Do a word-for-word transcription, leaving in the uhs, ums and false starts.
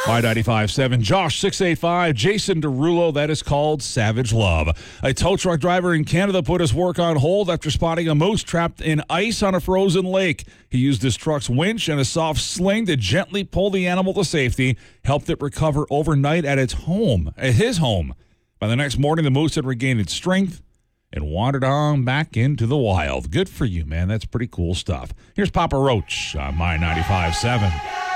I ninety-five seven, Josh six eight five, Jason Derulo. That is called Savage Love. A tow truck driver in Canada put his work on hold after spotting a moose trapped in ice on a frozen lake. He used his truck's winch and a soft sling to gently pull the animal to safety, helped it recover overnight at its home, at his home. By the next morning, the moose had regained its strength and wandered on back into the wild. Good for you, man. That's pretty cool stuff. Here's Papa Roach on My ninety-five seven.